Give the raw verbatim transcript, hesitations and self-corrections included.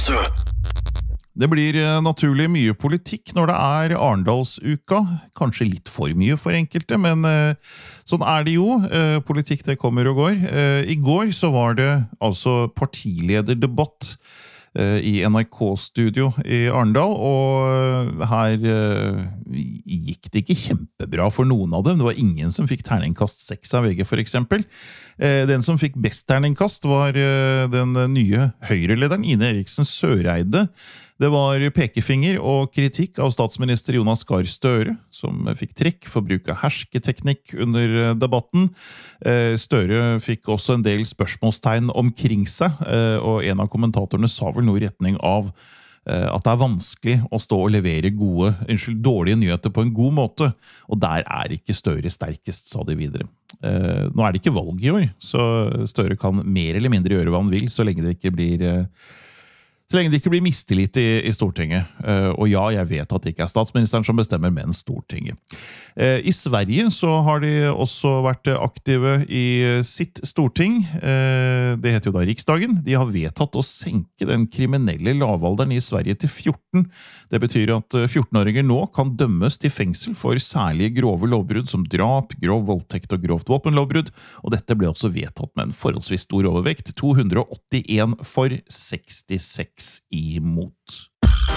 Det blir eh, naturlig mye politikk når det er Arendalsuka. Kanskje litt for mye for enkelte, men eh, sånn er det jo. Eh, politikk det kommer og går. Eh, I går så var det altså partilederdebatt eh, i N R K-studio i Arendal, og her eh, gikk det ikke kjempebra for noen av dem. Det var ingen som fikk terningkast seks av V G for eksempel. Eh, den som fikk best terningkast var eh, den nye Høyre-lederen Ine Eriksen Søreide. Det var pekefinger og kritikk av statsminister Jonas Gahr Støre, som fikk trekk for bruk av hersketeknikk under debatten. Støre fikk også en del spørsmålstegn omkring seg, og en av kommentatorene sa vel noe i retning av at det er vanskelig å stå og levere gode, unnskyld, dårlige nyheter på en god måte, og der er ikke Støre sterkest, sa de videre. Nå er det ikke valg i år, så Støre kan mer eller mindre gjøre hva han vil, så lenge det ikke blir... Så lenge det ikke blir mistillit i, i Stortinget. Uh, og ja, jeg vet at det ikke er statsministeren som bestemmer, men Stortinget. Uh, I Sverige så har de også vært aktive i sitt storting. Uh, det heter jo da Riksdagen. De har vedtatt å senke den kriminelle lavalderen i Sverige til fjorten. Det betyr at fjorten-åringer nå kan dømmes til fengsel for særlige grove lovbrudd som drap, grov voldtekt og grovt våpenlovbrudd. Og dette ble også vedtatt med en forholdsvis stor overvekt. to hundre og åttien for sekstiseks imot.